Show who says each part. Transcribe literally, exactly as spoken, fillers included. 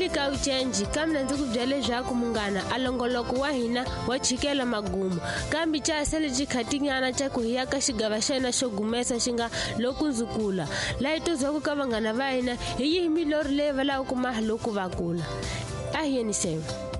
Speaker 1: Mimi ka u change kamna ndzi ku byale leswaku munghana alongoloko wa hina wa chikela magumu kambe cha sele ji khatinyana cha ku hiya ka xigava xena xo gumesa xi nga lokundzukula la ito zwa ku ka vanghana va hina hi yi milorhi leyi va lava ku maha loku va kula a hi yeni xevo.